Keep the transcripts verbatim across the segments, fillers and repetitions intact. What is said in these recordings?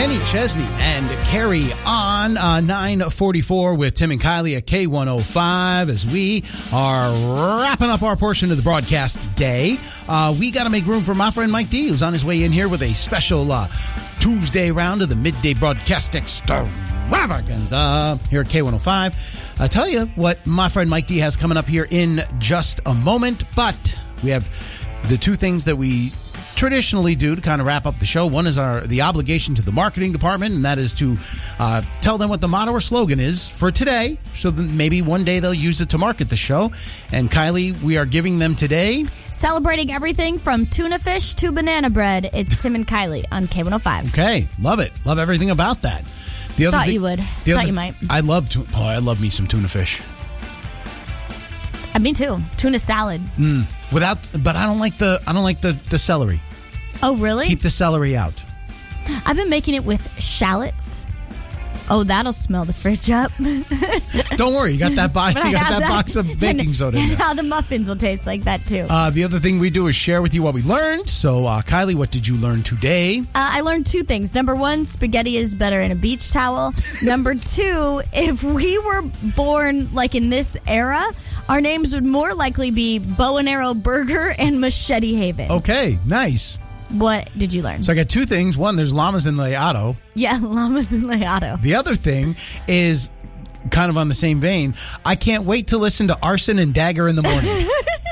Kenny Chesney and Carry On, uh, nine forty-four with Tim and Kylie at K one oh five as we are wrapping up our portion of the broadcast today. Uh, we got to make room for my friend Mike D, who's on his way in here with a special uh, Tuesday round of the midday broadcast extravaganza here at K one oh five. I'll tell you what my friend Mike D has coming up here in just a moment, but we have the two things that we traditionally do to kind of wrap up the show. One is our the obligation to the marketing department, and that is to uh, tell them what the motto or slogan is for today, so that maybe one day they'll use it to market the show. And Kylie, we are giving them today, celebrating everything from tuna fish to banana bread. It's Tim and Kylie on K one oh five. Okay, love it. Love everything about that. The other Thought thing, you would. The Thought other, you might. I love tuna. Oh, I love me some tuna fish. Uh, me too. Tuna salad. Mm, without, but I don't like the I don't like the, the celery. Oh, really? Keep the celery out. I've been making it with shallots. Oh, that'll smell the fridge up. Don't worry, you got that, box, you got that, that box of baking and, soda in there. And how the muffins will taste like that, too. Uh, the other thing we do is share with you what we learned. So, uh, Kylie, what did you learn today? Uh, I learned two things. Number one, spaghetti is better in a beach towel. Number two, if we were born like in this era, our names would more likely be Bow and Arrow Burger and Machete Havens. Okay, nice. What did you learn? So I got two things. One, there's llamas in Leato. Yeah, llamas in Leato. The other thing is kind of on the same vein. I can't wait to listen to Arson and Dagger in the morning.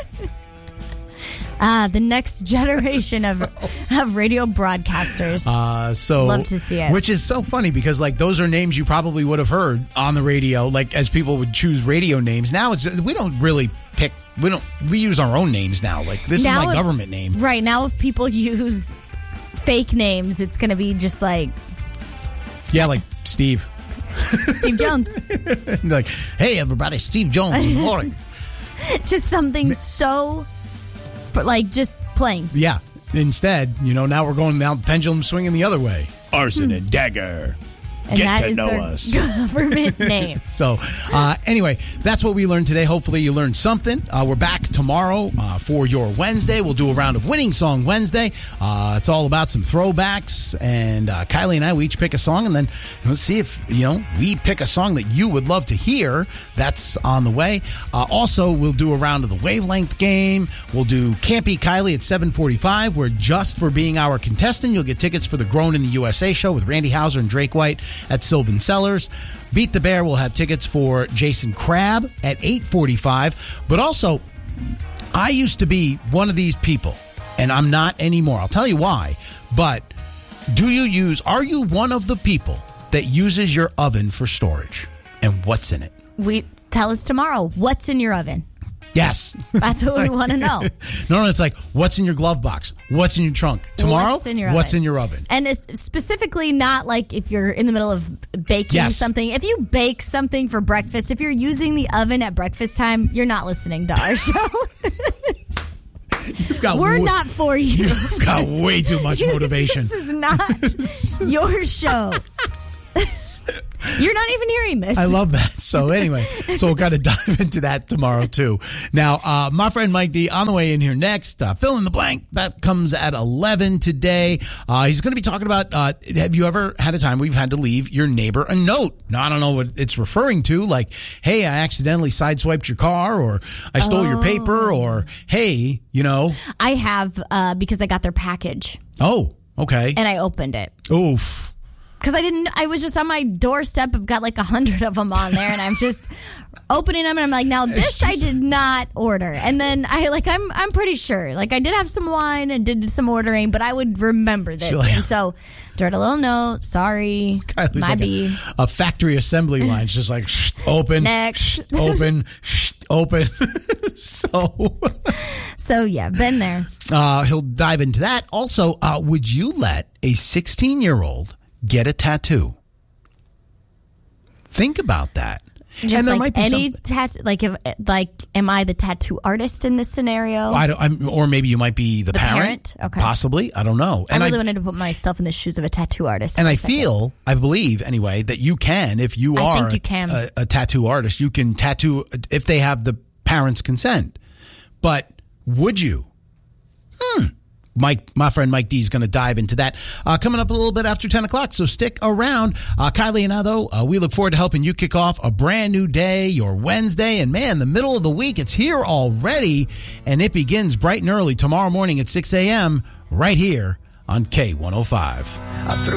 Ah, the next generation so, of of radio broadcasters. Uh, so love to see it. Which is so funny because like those are names you probably would have heard on the radio, like as people would choose radio names. Now it's we don't really pick. We don't. We use our own names now. Like this now is my if, government name. Right now, if people use fake names, it's going to be just like yeah, like Steve. Steve Jones. Like, hey everybody, Steve Jones. Good morning. Just something so, like, just plain. Yeah. Instead, you know, now we're going down pendulum swinging the other way. Arson and Dagger. And Get that to is know their us. government name. So, uh, anyway, that's what we learned today. Hopefully you learned something. Uh, we're back tomorrow uh, for your Wednesday. We'll do a round of Winning Song Wednesday. Uh, it's all about some throwbacks. And uh, Kylie and I, we each pick a song. And then let's see if, you know, we pick a song that you would love to hear. That's on the way. Uh, also, we'll do a round of the Wavelength game. We'll do Campy Kylie at seven forty-five, where just for being our contestant, you'll get tickets for the Grown in the U S A show with Randy Houser and Drake White at Sylvan Cellars. Beat the Bear will have tickets for Jason Crabb at eight forty-five. But also, I used to be one of these people, and I'm not anymore. I'll tell you why. But do you use, are you one of the people that uses your oven for storage? And what's in it? We tell us tomorrow. What's in your oven? Yes. That's what we want to know. No, no, it's like, what's in your glove box? What's in your trunk? Tomorrow, what's in your what's oven? in your oven? And it's specifically not like if you're in the middle of baking Yes. something. If you bake something for breakfast, if you're using the oven at breakfast time, you're not listening to our show. You've got We're way, not for you. You've got way too much motivation. This is not your show. You're not even hearing this. I love that. So anyway, so we'll kind of dive into that tomorrow too. Now, uh, my friend Mike D on the way in here next. Uh, fill in the blank. That comes at eleven today. Uh, he's going to be talking about, uh, have you ever had a time where you've had to leave your neighbor a note? Now, I don't know what it's referring to. Like, hey, I accidentally sideswiped your car, or I stole oh. your paper, or hey, you know. I have, uh, because I got their package. Oh, okay. And I opened it. Oof. Because I didn't, I was just on my doorstep. I've got like a hundred of them on there, and I'm just opening them, and I'm like, now this I did not order. And then I like, I'm, I'm pretty sure, like I did have some wine and did some ordering, but I would remember this. Like, and so, I wrote a little note. Sorry, God, my like B. a, a factory assembly line. It's just like shh, open, Next, shh, open, shh, open. so, so yeah, been there. Uh, he'll dive into that. Also, uh, would you let a sixteen-year-old get a tattoo? Think about that. Just and there like might be any some, tattoo, like if, like, am I the tattoo artist in this scenario? I don't, I'm, or maybe you might be the, The parent. parent? Okay. Possibly. I don't know. I And really I, wanted to put myself in the shoes of a tattoo artist. and for I a second. feel, I believe anyway, that you can, if you I are think you can. A, a tattoo artist, you can tattoo if they have the parents' consent. But would you? Hmm. Mike, my friend Mike D is going to dive into that uh, coming up a little bit after ten o'clock. So stick around. Uh, Kylie and I, though, uh, we look forward to helping you kick off a brand new day, your Wednesday. And man, the middle of the week, it's here already. And it begins bright and early tomorrow morning at six a.m. right here on K one oh five.